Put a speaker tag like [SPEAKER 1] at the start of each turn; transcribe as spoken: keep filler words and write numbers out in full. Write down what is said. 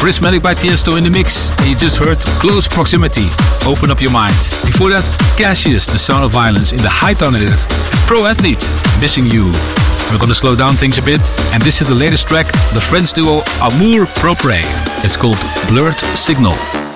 [SPEAKER 1] Prismatic by Tiesto in the mix. And you just heard Close Proximity, Open Up Your Mind. Before that, Cassius, The Sound of Violence in the High-Tone edit. Pro Athlete, Missing You. We're gonna slow down things a bit, and this is the latest track, the French duo Amour Propre. It's called Blurred Signal.